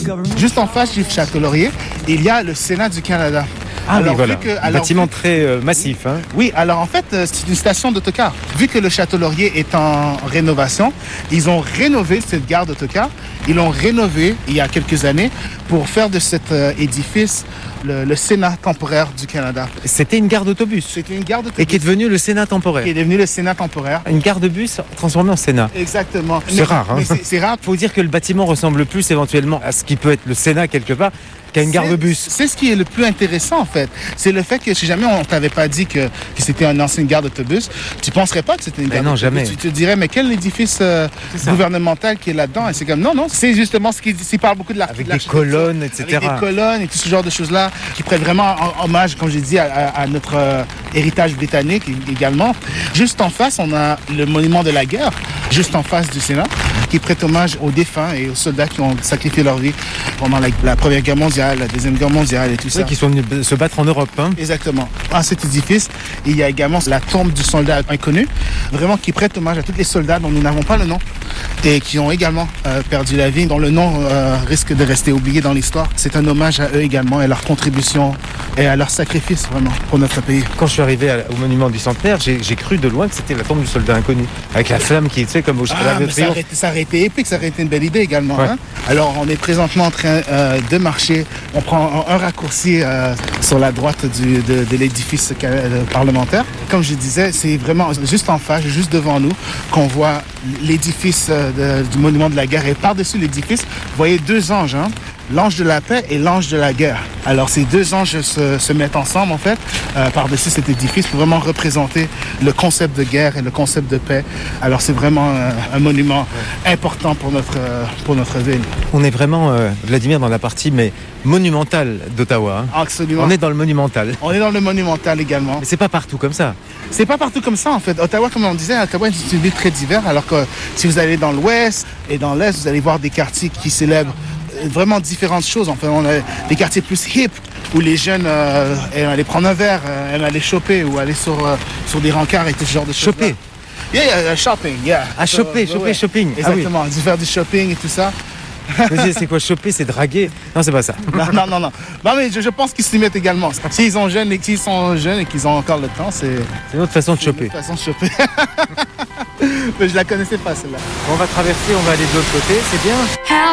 Juste en face du Château Laurier, il y a le Sénat du Canada. Ah Alors, oui, voilà. vu que- Un alors, bâtiment vu- très massif. Hein. Oui, alors en fait, c'est une station d'autocar. Vu que le Château Laurier est en rénovation, ils ont rénové cette gare d'autocar. Ils l'ont rénové il y a quelques années pour faire de cet édifice le Sénat temporaire du Canada. C'était une gare d'autobus. C'était une gare d'autobus Et qui est devenue le Sénat qui temporaire. est devenu le Sénat temporaire. Une gare de bus transformée en Sénat. Exactement. C'est rare, hein. Mais c'est rare. Il faut dire que le bâtiment ressemble plus éventuellement à ce qui peut être le Sénat quelque part qu'à une gare de bus. C'est ce qui est le plus intéressant en fait. C'est le fait que si jamais on t'avait pas dit que c'était une ancienne gare d'autobus, tu penserais pas que c'était une Ben gare non, d'autobus. jamais. Tu te dirais mais quel édifice ça. gouvernemental qui est là-dedans? Et c'est comme non, c'est justement ce qui parle beaucoup de Avec des l'architecture, colonnes, etc. Avec des colonnes et tout ce genre de choses-là qui prennent vraiment hommage, comme j'ai dit, à notre héritage britannique également. Juste en face, on a le monument de la guerre, juste en face du Sénat, qui prête hommage aux défunts et aux soldats qui ont sacrifié leur vie pendant la Première Guerre mondiale, la Deuxième Guerre mondiale et tout ça. Oui, qui sont venus se battre en Europe. Hein. Exactement. À cet édifice, il y a également la tombe du soldat inconnu, vraiment qui prête hommage à tous les soldats dont nous n'avons pas le nom et qui ont également perdu la vie, dont le nom risque de rester oublié dans l'histoire. C'est un hommage à eux également et à leur contribution et à leur sacrifice vraiment pour notre pays. Quand je suis arrivé au monument du centenaire, j'ai cru de loin que c'était la tombe du soldat inconnu. Avec la flamme qui est comme au Arc de mais Triomphe. ça aurait été épique, ça aurait été une belle idée également. Ouais. Hein? Alors, on est présentement en train de marcher. On prend un raccourci sur la droite de l'édifice parlementaire. Comme je disais, c'est vraiment juste en face, juste devant nous, qu'on voit l'édifice du monument de la guerre. Et par-dessus l'édifice, vous voyez deux anges, hein? L'ange de la paix et l'ange de la guerre. Alors, ces deux anges se mettent ensemble, en fait, par-dessus cet édifice pour vraiment représenter le concept de guerre et le concept de paix. Alors, c'est vraiment un monument important pour notre ville. On est vraiment, Vladimir, dans la partie monumentale d'Ottawa. Hein. Absolument. On est dans le monumental. On est dans le monumental également. Mais c'est pas partout comme ça. C'est pas partout comme ça, en fait. Ottawa, comme on disait, Ottawa est une ville très diverse, alors que si vous allez dans l'ouest et dans l'est, vous allez voir des quartiers qui célèbrent vraiment différentes choses. Enfin, on a des quartiers plus hip où les jeunes aiment aller prendre un verre, aiment aller choper ou aller sur des rencarts et tout ce genre de choses. Choper. Yeah, shopping, yeah. Ah, choper, shopping. Exactement, faire du shopping et tout ça. Je me disais, c'est quoi choper, c'est draguer? Non, c'est pas ça. Non. Non, mais je pense qu'ils s'y mettent également. S'ils sont jeunes et qu'ils ont encore le temps, c'est une autre façon de choper. une autre façon de choper. Mais je la connaissais pas, celle-là. On va traverser, on va aller de l'autre côté, c'est bien.